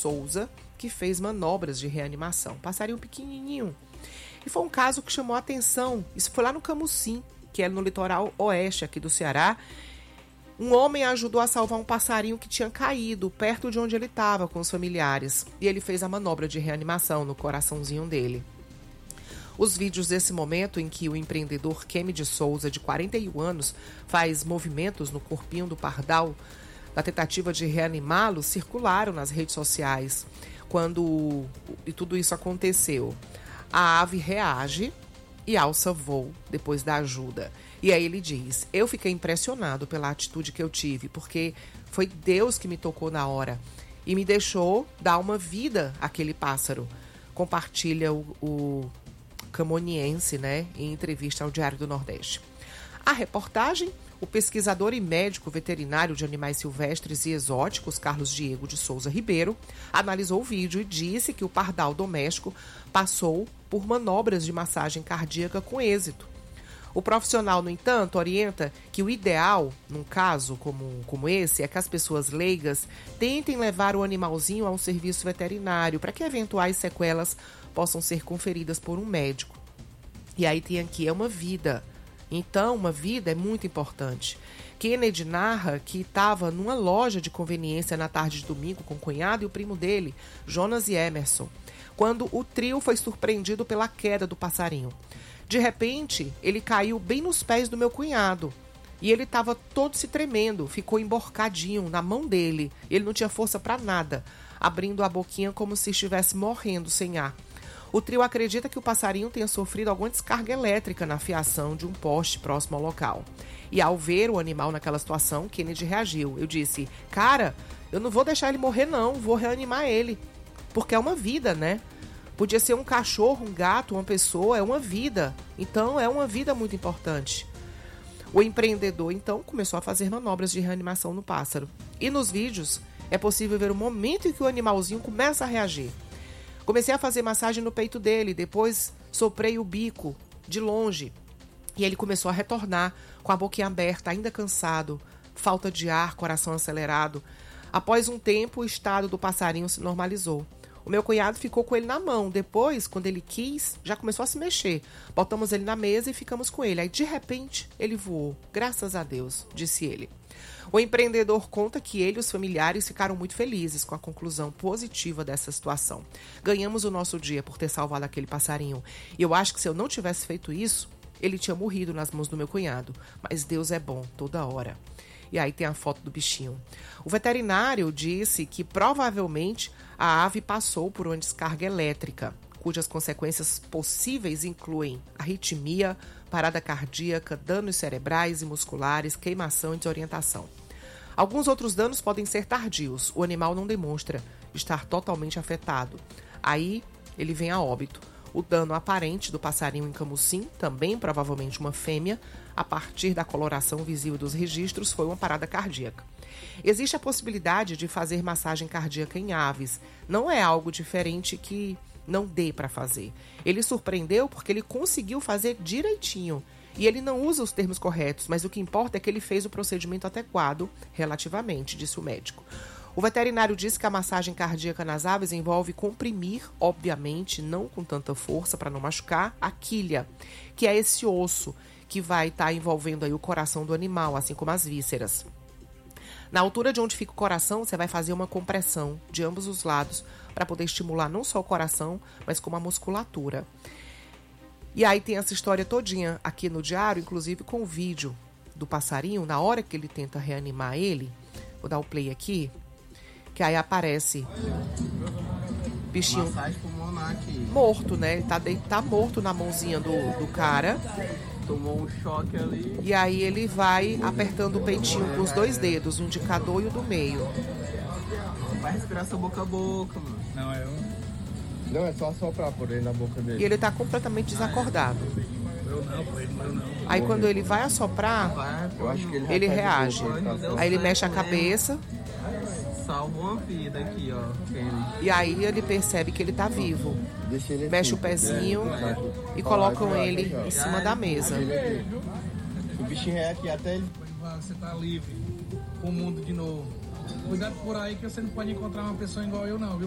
Souza, que fez manobras de reanimação. Passarinho pequenininho. E foi um caso que chamou a atenção. Isso foi lá no Camusim, que é no litoral oeste aqui do Ceará. Um homem ajudou a salvar um passarinho que tinha caído perto de onde ele estava com os familiares. E ele fez a manobra de reanimação no coraçãozinho dele. Os vídeos desse momento em que o empreendedor Kemi de Souza, de 41 anos, faz movimentos no corpinho do pardal, na tentativa de reanimá-lo, circularam nas redes sociais. Quando tudo isso aconteceu, a ave reage e alça voo depois da ajuda. E aí ele diz: eu fiquei impressionado pela atitude que eu tive, porque foi Deus que me tocou na hora e me deixou dar uma vida àquele pássaro. Compartilha o camoniense, né, em entrevista ao Diário do Nordeste. A reportagem, o pesquisador e médico veterinário de animais silvestres e exóticos, Carlos Diego de Souza Ribeiro, analisou o vídeo e disse que o pardal doméstico passou por manobras de massagem cardíaca com êxito. O profissional, no entanto, orienta que o ideal, num caso como esse, é que as pessoas leigas tentem levar o animalzinho a um serviço veterinário para que eventuais sequelas possam ser conferidas por um médico. E aí tem aqui, é uma vida. Então, uma vida é muito importante. Kennedy narra que estava numa loja de conveniência na tarde de domingo com o cunhado e o primo dele, Jonas e Emerson, quando o trio foi surpreendido pela queda do passarinho. De repente, ele caiu bem nos pés do meu cunhado. E ele estava todo se tremendo, ficou emborcadinho na mão dele. Ele não tinha força para nada, abrindo a boquinha como se estivesse morrendo sem ar. O trio acredita que o passarinho tenha sofrido alguma descarga elétrica na fiação de um poste próximo ao local. E ao ver o animal naquela situação, Kennedy reagiu. Eu disse: cara, eu não vou deixar ele morrer não, vou reanimar ele. Porque é uma vida, né? Podia ser um cachorro, um gato, uma pessoa, é uma vida. Então, é uma vida muito importante. O empreendedor, então, começou a fazer manobras de reanimação no pássaro. E nos vídeos, é possível ver o momento em que o animalzinho começa a reagir. Comecei a fazer massagem no peito dele, depois soprei o bico de longe. E ele começou a retornar, com a boquinha aberta, ainda cansado, falta de ar, coração acelerado. Após um tempo, o estado do passarinho se normalizou. O meu cunhado ficou com ele na mão. Depois, quando ele quis, já começou a se mexer. Botamos ele na mesa e ficamos com ele. Aí, de repente, ele voou. Graças a Deus, disse ele. O empreendedor conta que ele e os familiares ficaram muito felizes com a conclusão positiva dessa situação. Ganhamos o nosso dia por ter salvado aquele passarinho. E eu acho que se eu não tivesse feito isso, ele tinha morrido nas mãos do meu cunhado. Mas Deus é bom toda hora. E aí tem a foto do bichinho. O veterinário disse que provavelmente a ave passou por uma descarga elétrica, cujas consequências possíveis incluem arritmia, parada cardíaca, danos cerebrais e musculares, queimação e desorientação. Alguns outros danos podem ser tardios. O animal não demonstra estar totalmente afetado. Aí ele vem a óbito. O dano aparente do passarinho em Camusim, também provavelmente uma fêmea, a partir da coloração visível dos registros, foi uma parada cardíaca. Existe a possibilidade de fazer massagem cardíaca em aves. Não é algo diferente que não dê para fazer. Ele surpreendeu porque ele conseguiu fazer direitinho. E ele não usa os termos corretos, mas o que importa é que ele fez o procedimento adequado, relativamente, disse o médico. O veterinário disse que a massagem cardíaca nas aves envolve comprimir, obviamente, não com tanta força para não machucar, a quilha, que é esse osso que vai estar envolvendo aí o coração do animal, assim como as vísceras. Na altura de onde fica o coração, você vai fazer uma compressão de ambos os lados para poder estimular não só o coração, mas como a musculatura. E aí tem essa história todinha aqui no diário, inclusive com o vídeo do passarinho, na hora que ele tenta reanimar ele. Vou dar o play aqui. Que aí aparece bichinho morto, né? Ele tá morto na mãozinha do cara. Tomou um choque ali. E aí ele vai apertando o peitinho com os dois dedos, o indicador e o do meio. Vai respirar sua boca a boca, mano. Não, é só soprar por ele na boca dele. E ele tá completamente desacordado. Eu não. Aí quando ele vai assoprar, Eu acho que ele reage. Aí ele mexe a cabeça. Salva uma vida aqui, ó. E aí ele percebe que ele tá vivo. Deixa ele Mexe o aqui. pezinho e colocam ele em cima da mesa. O bichinho é aqui até ele. Você tá livre pro mundo de novo. Cuidado por aí que você não pode encontrar uma pessoa igual eu não, viu?